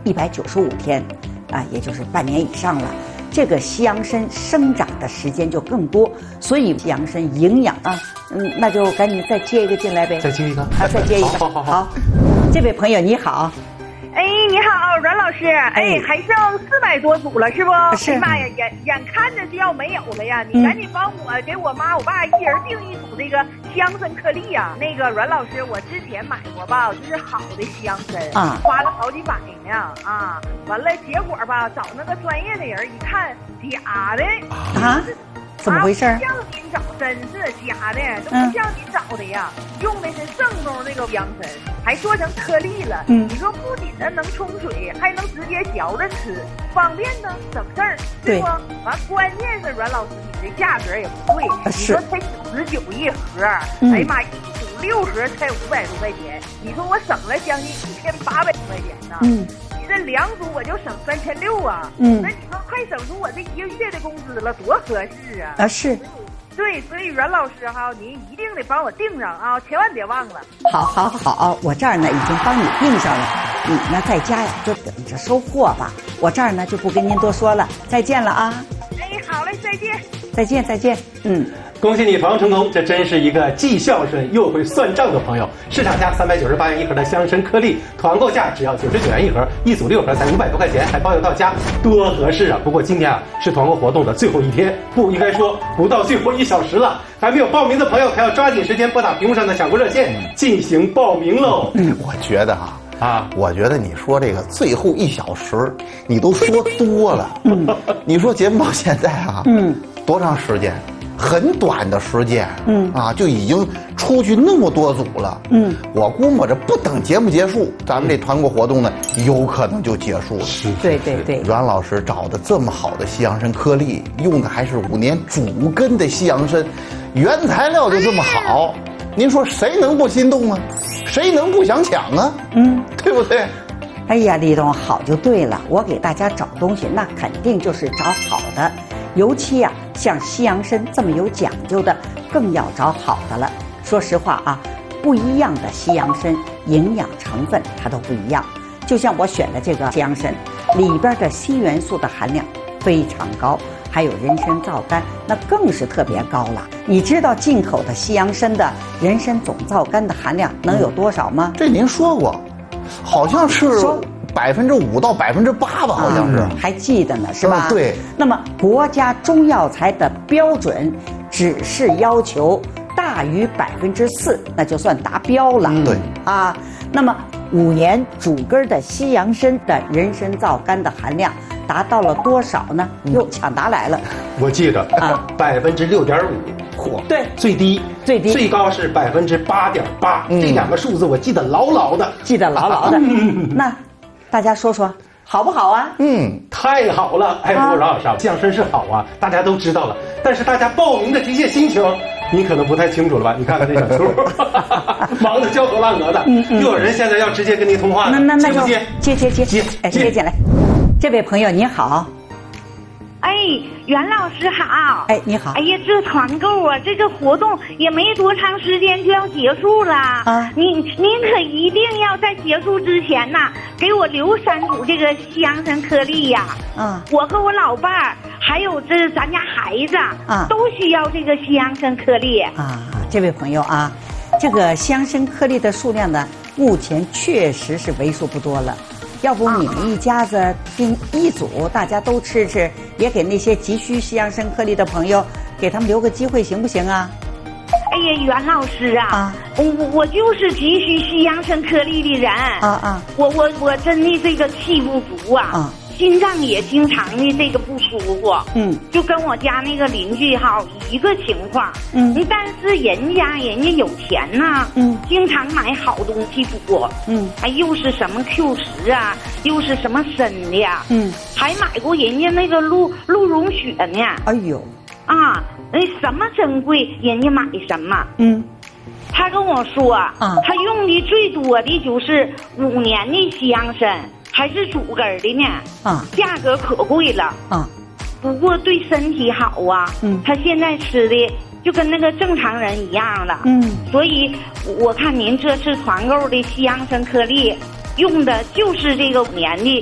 195天，啊，也就是半年以上了。这个西洋参生长的时间就更多，所以西洋参营养啊，那就赶紧再接一个进来呗。 再接一个， 再接一个。好，这位朋友你好。 哎，你好，阮老师。哎，还剩400多组了，是不？ 是。 哎妈呀，眼看着就要没有了呀！你赶紧帮我给我妈我爸一人订一组这个西洋参颗粒呀。那个阮老师，我之前买过吧，就是好的西洋参啊，花了好几百呢啊。完了，结果吧，找那个专业的人一看，假的啊。怎么回事？ 不像您找，真是假的，都不像您找的呀。用的是正宗这个洋参，还做成颗粒了。你说不仅能冲水，还能直接嚼着吃，方便呢，省事儿，对不？完，关键是阮老师，你这价格也不贵，你说才99一盒，哎呀妈，一组6盒才500多块钱，你说我省了将近1800多块钱呢。这2组我就省3600啊，那你说快省出我这1个月的工资了，多合适啊！ 啊，是， 对，所以阮老师哈，您一定得帮我订上啊，千万别忘了。 好，我这儿呢已经帮你订上了，你呢在家呀就等着收货吧。我这儿呢就不跟您多说了，再见了啊！ 哎，好嘞， 再见。 恭喜你团购成功，这真是一个既孝顺又会算账的朋友。市场价398元一盒的香参颗粒，团购价只要99元一盒，一组6盒才500多块钱，还包邮到家，多合适啊！不过今天啊是团购活动的最后一天，不应该说不到最后1小时了。还没有报名的朋友，还要抓紧时间拨打屏幕上的抢购热线进行报名喽。 我觉得我觉得你说这个最后1小时，你都说多了。你说节目到现在多长时间？很短的时间，就已经出去那么多组了，我估摸着不等节目结束，咱们这团购活动呢，有可能就结束了。 对， 阮老师找的这么好的西洋参颗粒，用的还是5年主根的西洋参，原材料就这么好，您说谁能不心动啊？谁能不想抢啊？对不对？ 哎呀，李董好就对了，我给大家找东西，那肯定就是找好的。尤其像西洋参这么有讲究的，更要找好的了。说实话不一样的西洋参营养成分它都不一样。就像我选的这个西洋参，里边的硒元素的含量非常高，还有人参皂苷，那更是特别高了。你知道进口的西洋参的人参总皂苷的含量能有多少吗？ 这您说过，好像是5%到8%吧，好像是， 还记得呢，是吧？ 对。那么国家中药材的标准只是要求大于4%，那就算达标了。 对那么5年主根的西洋参的人参皂苷的含量达到了多少呢？又抢答来了。 我记得6.5%， 对， 最低，最高是8.8%，这2个数字我记得牢牢的。 那大家说说好不好啊？ 太好了！哎，不过饶老师西洋参是好啊，大家都知道了，但是大家报名的这些心情，你可能不太清楚了吧？你看看这小兔，忙得焦头烂额的，又有人现在要直接跟您通话了，接不接？ 接进来。这位朋友你好。 哎，袁老师好。 哎，你好。 哎呀，这团购这个活动也没多长时间就要结束了您可一定要在结束之前给我留3组这个西洋参颗粒呀。我和我老伴儿还有咱家孩子都需要这个西洋参颗粒这位朋友这个西洋参颗粒的数量呢，目前确实是为数不多了。要不你们一家子订1组，大家都吃吃，也给那些急需西洋参颗粒的朋友，给他们留个机会，行不行啊？ 哎呀，袁老师我就是急需西洋参颗粒的人我真的这个气不足心脏也经常的这个不舒服，就跟我家那个邻居一个情况，但是人家有钱经常买好东西补，又是什么 Q10又是什么参的还买过人家那个鹿茸血呢。 哎呦什么珍贵人家买什么。他跟我说他用的最多的就是5年的西洋参，还是主根的呢价格可贵了不过对身体好他现在吃的就跟那个正常人一样了所以我看您这次团购的西洋参颗粒用的就是这个5年的